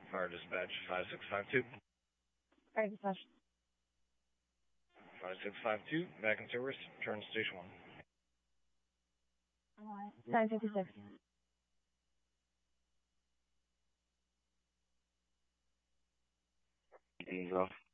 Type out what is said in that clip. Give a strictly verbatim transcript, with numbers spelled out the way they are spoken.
Fire dispatch five six five two. Fire dispatch. five six five two, back in service, turn to station one. nine fifty-six. Ease off.